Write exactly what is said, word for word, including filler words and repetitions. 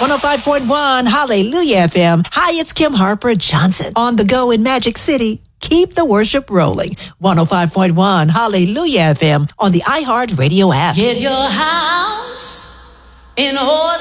one oh five point one Hallelujah F M. Hi, it's Kim Harper Johnson on the go in Magic City. Keep the worship rolling. one oh five point one Hallelujah F M on the iHeart Radio app. Get your house in order.